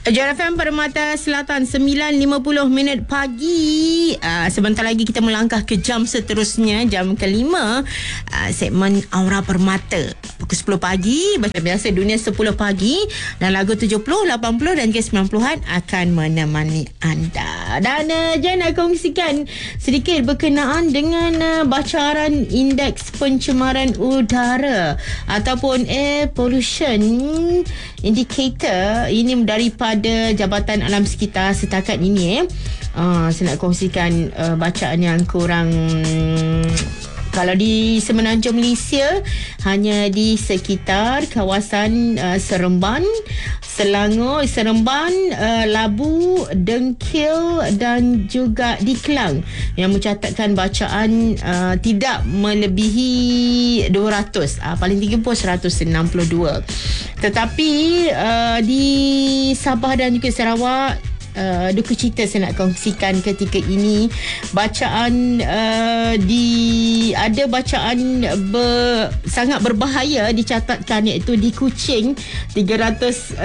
Johor FM Permata Selatan 9.50 pagi. Sebentar lagi kita melangkah ke jam seterusnya, jam kelima, segmen Aura Permata. Pukul 10 pagi, macam biasa Dunia 10 pagi, dan lagu 70, 80 dan ke 90-an akan menemani anda. Dan Jen nak kongsikan sedikit berkenaan dengan bacaran indeks pencemaran udara ataupun air pollution indicator. Ini daripada Jabatan Alam Sekitar setakat ini. Saya nak kongsikan bacaan yang kurang. Kalau di Semenanjung Malaysia, hanya di sekitar kawasan Seremban, Selangor, Seremban, Labu, Dengkil dan juga di Kelang yang mencatatkan bacaan tidak melebihi 200. Paling tinggi pun 162. Tetapi di Sabah dan juga Sarawak, duka cita saya nak kongsikan ketika ini bacaan ada bacaan sangat berbahaya dicatatkan, iaitu di Kuching 318.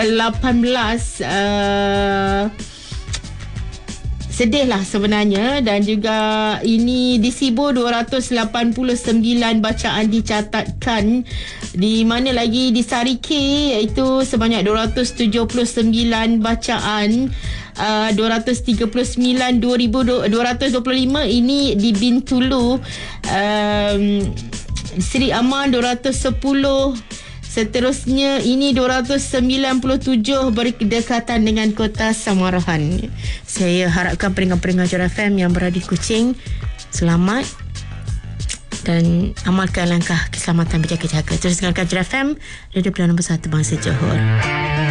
Sedihlah sebenarnya. Dan juga ini di Sibu 289 bacaan dicatatkan. Di mana lagi di Sarike, iaitu sebanyak 279 bacaan. 239 2,225 ini di Bintulu. Seri Aman 210. Seterusnya ini 297 berdekatan dengan Kota Samarahan. Saya harapkan pendengar-pendengar Johor FM yang berada di Kuching selamat dan amalkan langkah keselamatan berjaga-jaga. Terus dengarkan Johor FM, radio pilihan nombor 1 bangsa Johor.